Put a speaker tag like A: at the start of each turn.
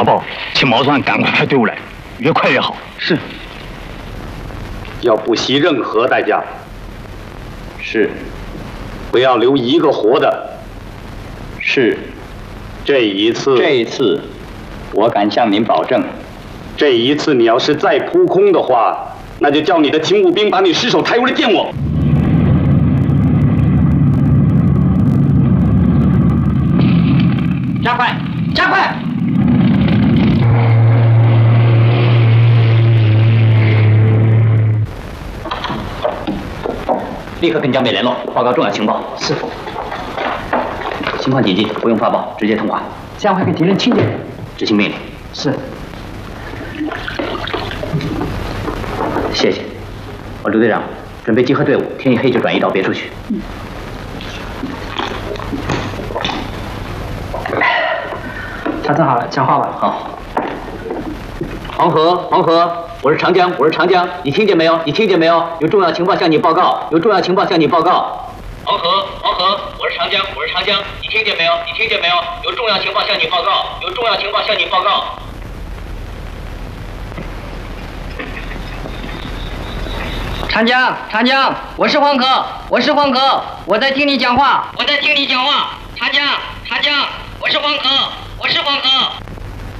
A: 查报，请毛专赶快派队伍来，越快越好。
B: 是。
C: 要不惜任何代价。
B: 是。
C: 不要留一个活的。
B: 是。
C: 这一次，
B: 我敢向您保证。
C: 这一次你要是再扑空的话，那就叫你的勤务兵把你尸首抬过来见我。
D: 加快，加快！
A: 立刻跟江北联络，报告重要情报。
D: 是。
A: 情况紧急，不用发报，直接通话。
D: 这样会给敌人听见。
A: 执行命令。
D: 是。
A: 谢谢。刘队长，准备集合队伍，天一黑就转移到别处去。
D: 调整好了，讲话吧。
A: 好。黄河，我是长江，你听见没有？有重要情报向你报告，黄河，我是长江，你听见没有？有重要情报向你报告，
E: 长江，我是黄河，我在听你讲话，长江，我是黄河。